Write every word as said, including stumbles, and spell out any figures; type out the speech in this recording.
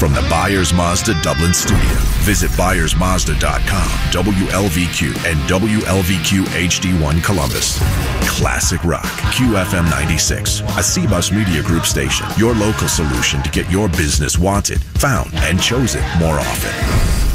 From the Byers Mazda Dublin studio, visit Byers Mazda dot com, W L V Q, and W L V Q H D one Columbus. Classic rock, Q F M ninety-six, a C-Bus Media Group station. Your local solution to get your business wanted, found, and chosen more often.